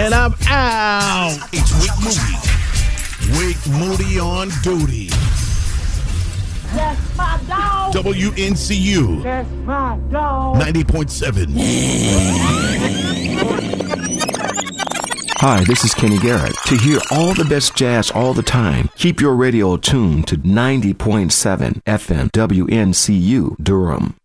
And I'm out. It's Wick Moody. Wick Moody on duty. That's my dog. WNCU. That's my dog. 90.7. Hi, this is Kenny Garrett. To hear all the best jazz all the time, keep your radio tuned to 90.7 FM WNCU Durham.